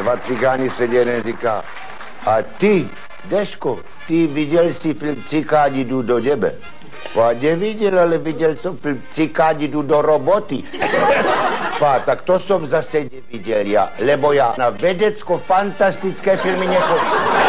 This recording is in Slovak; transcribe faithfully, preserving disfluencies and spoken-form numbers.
dva cigáni sedí, jeden říká, a ty, Deško, ty viděl jsi film Cikáni jdu do nebe? Pa, neviděl, ale viděl jsem film Cikáni jdu do roboty. Pa, tak to jsem zase neviděl já, lebo já na vedecko-fantastické filmy nechodím.